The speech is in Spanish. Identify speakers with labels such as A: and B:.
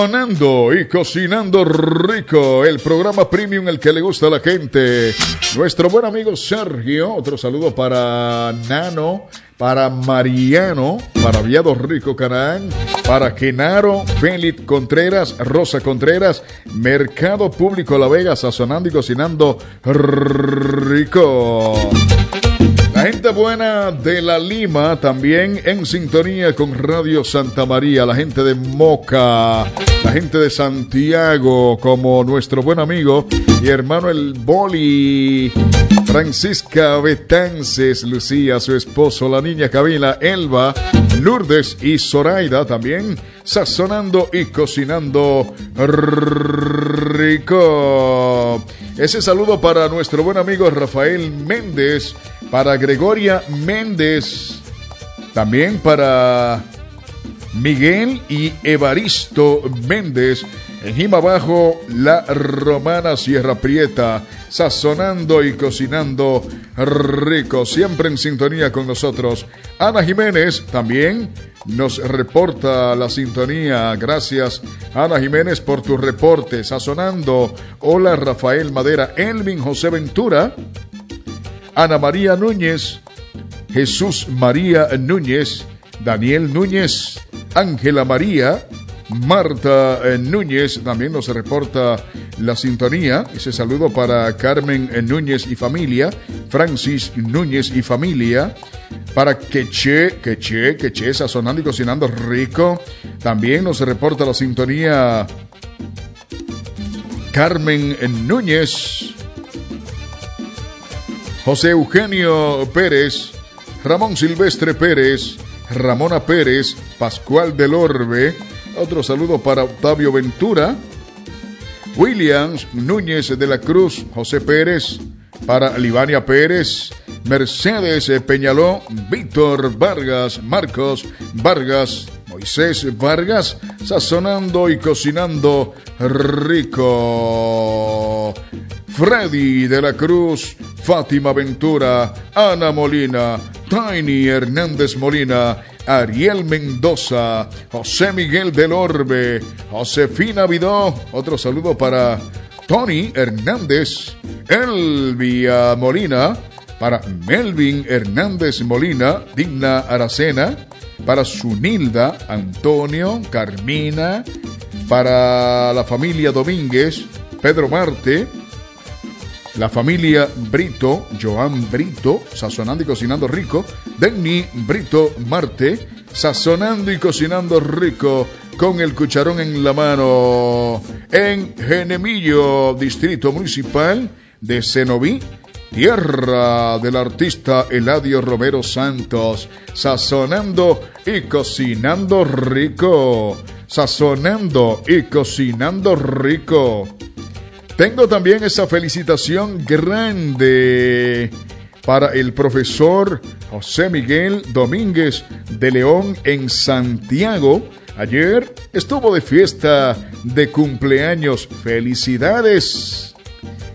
A: Sazonando y cocinando rico, el programa premium, el que le gusta a la gente. Nuestro buen amigo Sergio, otro saludo para Nano, para Mariano, para Viado Rico Canaán, para Genaro, Félix Contreras, Rosa Contreras, Mercado Público La Vega, sazonando y cocinando rico. La gente buena de La Lima también en sintonía con Radio Santa María, la gente de Moca, la gente de Santiago, como nuestro buen amigo y hermano el Boli, Francisca Betances, Lucía, su esposo, la niña Camila, Elba, Lourdes y Zoraida también, sazonando y cocinando rico. Ese saludo para nuestro buen amigo Rafael Méndez, para Gregoria Méndez, también para Miguel y Evaristo Méndez, en Jimabajo, La Romana, Sierra Prieta, sazonando y cocinando rico, siempre en sintonía con nosotros. Ana Jiménez también nos reporta la sintonía. Gracias, Ana Jiménez, por tu reporte. Sazonando. Hola, Rafael Madera, Elvin José Ventura, Ana María Núñez, Jesús María Núñez, Daniel Núñez, Ángela María, Marta Núñez también nos reporta la sintonía. Ese saludo para Carmen Núñez y familia, Francis Núñez y familia, para Queche, sazonando y cocinando rico. También nos reporta la sintonía Carmen Núñez, José Eugenio Pérez, Ramón Silvestre Pérez, Ramona Pérez, Pascual del Orbe. Otro saludo para Octavio Ventura, Williams Núñez de la Cruz, José Pérez, para Livania Pérez, Mercedes Peñaló, Víctor Vargas, Marcos Vargas, Moisés Vargas, sazonando y cocinando rico. Freddy de la Cruz, Fátima Ventura, Ana Molina, Tiny Hernández Molina, Ariel Mendoza, José Miguel del Orbe, Josefina Vidó. Otro saludo para Tony Hernández, Elvia Molina, para Melvin Hernández Molina, Digna Aracena, para Sunilda, Antonio, Carmina, para la familia Domínguez, Pedro Marte, la familia Brito, Joan Brito, sazonando y cocinando rico, Denny Brito Marte, sazonando y cocinando rico, con el cucharón en la mano, en Genemillo, Distrito Municipal de Cenoví, tierra del artista Eladio Romero Santos, sazonando y cocinando rico, sazonando y cocinando rico. Tengo también esa felicitación grande para el profesor José Miguel Domínguez de León en Santiago. Ayer estuvo de fiesta de cumpleaños. ¡Felicidades!